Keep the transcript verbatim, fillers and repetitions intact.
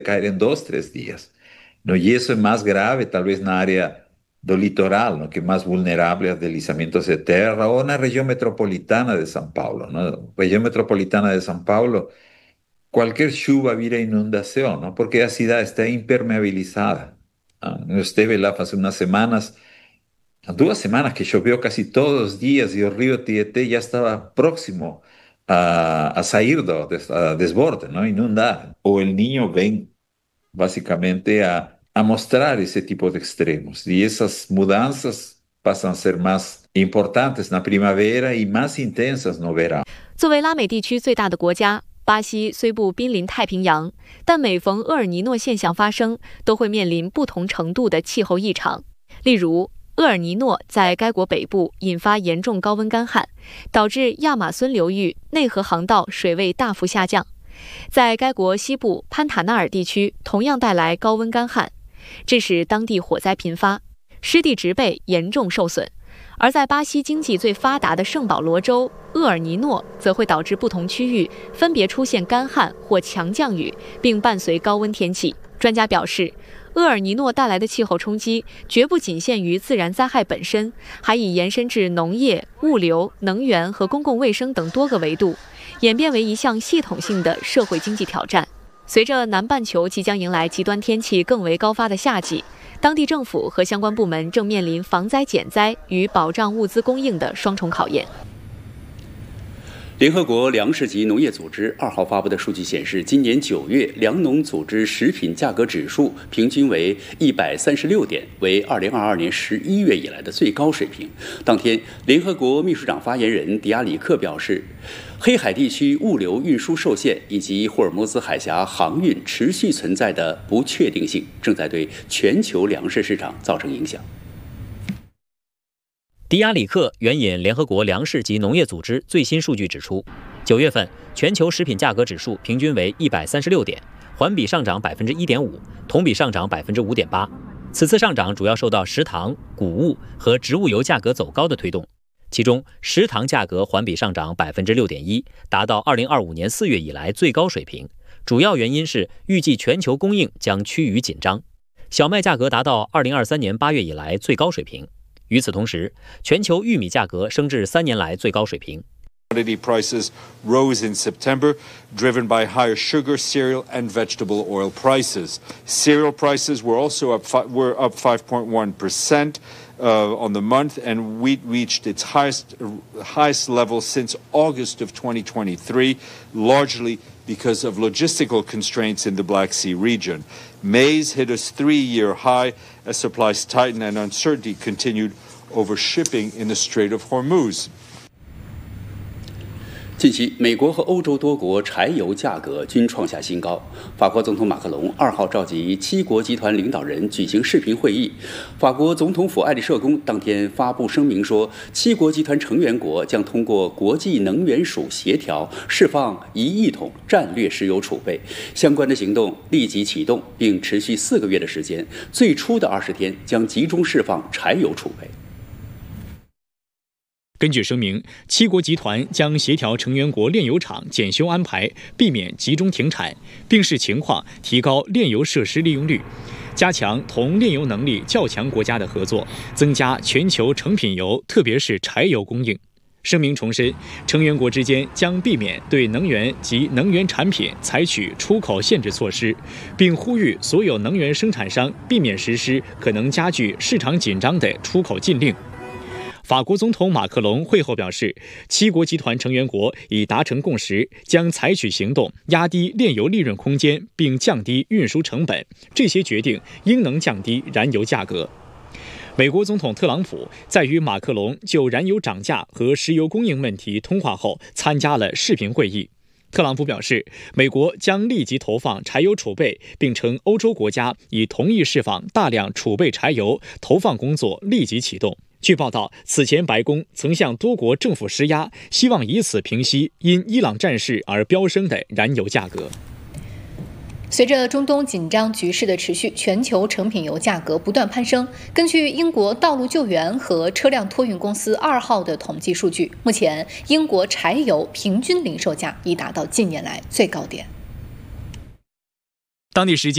caer en dos, tres días, ¿no? Y eso es más grave tal vez en la área del litoral, ¿no? Que es más vulnerable a deslizamientos de tierra, o en la región metropolitana de São Paulo, ¿no? Región metropolitana de São Paulo, cualquier chuva vira inundación, ¿no? Porque la ciudad está impermeabilizada. ¿No? Eu esteve lá hace unas semanas, duas semanas que llovió casi todos los días y el río Tietê ya estaba próximo a, a salir do des, a desborde, ¿no? Inundar. O el niño ven básicamente a, a mostrar ese tipo de extremos. Y esas mudanzas pasan a ser más importantes en la primavera y más intensas en el verano. 作为拉美地区最大的国家，巴西虽不濒临太平洋，但每逢厄尔尼诺现象发生，都会面临不同程度的气候异常。例如，厄尔尼诺在该国北部引发严重高温干旱，导致亚马孙流域内河航道水位大幅下降。在该国西部潘塔纳尔地区同样带来高温干旱，这使当地火灾频发，湿地植被严重受损。而在巴西经济最发达的圣保罗州，厄尔尼诺则会导致不同区域分别出现干旱或强降雨，并伴随高温天气。专家表示，厄尔尼诺带来的气候冲击绝不仅限于自然灾害本身，还已延伸至农业、物流、能源和公共卫生等多个维度，演变为一项系统性的社会经济挑战。随着南半球即将迎来极端天气更为高发的夏季，当地政府和相关部门正面临防灾减灾与保障物资供应的双重考验。 联合国粮食及农业组织二号发布的数据显示，今年九月粮农组织食品价格指数平均为一百三十六点，为二零二二年十一月以来的最高水平。当天，联合国秘书长发言人迪亚里克表示，黑海地区物流运输受限以及霍尔木兹海峡航运持续存在的不确定性，正在对全球粮食市场造成影响。 迪亚里克援引联合国粮食及农业组织最新数据指出，九月份全球食品价格指数平均为一百三十六点，环比上涨百分之一点五，同比上涨百分之五点八。此次上涨主要受到食糖、谷物和植物油价格走高的推动，其中食糖价格环比上涨百分之六点一，达到二零二五年四月以来最高水平。主要原因是预计全球供应将趋于紧张。小麦价格达到二零二三年八月以来最高水平。与此同时，全球玉米价格升至三年来最高水平。 Commodity prices rose in September, driven by higher sugar, cereal, and vegetable oil prices. Cereal prices were also up, fi- were up five point one percent uh, on the month, and wheat reached its highest, uh, highest level since August of twenty twenty-three, largely because of logistical constraints in the Black Sea region. Maize hit a three-year high as supplies tightened and uncertainty continued over shipping in the Strait of Hormuz. 近期，美国和欧洲多国柴油价格均创下新高。法国总统马克龙二号召集七国集团领导人举行视频会议。法国总统府爱丽舍宫当天发布声明说，七国集团成员国将通过国际能源署协调释放一亿桶战略石油储备。相关的行动立即启动，并持续四个月的时间。最初的二十天将集中释放柴油储备。 根据声明，七国集团将协调成员国炼油厂检修安排，避免集中停产，并视情况提高炼油设施利用率，加强同炼油能力较强国家的合作，增加全球成品油，特别是柴油供应。声明重申，成员国之间将避免对能源及能源产品采取出口限制措施，并呼吁所有能源生产商避免实施可能加剧市场紧张的出口禁令。法国总统马克龙会后表示，七国集团成员国已达成共识，将采取行动压低炼油利润空间，并降低运输成本。这些决定应能降低燃油价格。美国总统特朗普在与马克龙就燃油涨价和石油供应问题通话后，参加了视频会议。特朗普表示，美国将立即投放柴油储备，并称欧洲国家已同意释放大量储备柴油，投放工作立即启动。据报道，此前白宫曾向多国政府施压，希望以此平息因伊朗战事而飙升的燃油价格。 随着中东紧张局势的持续，全球成品油价格不断攀升。根据英国道路救援和车辆托运公司二号的统计数据，目前英国柴油平均零售价已达到近年来最高点。 当地时间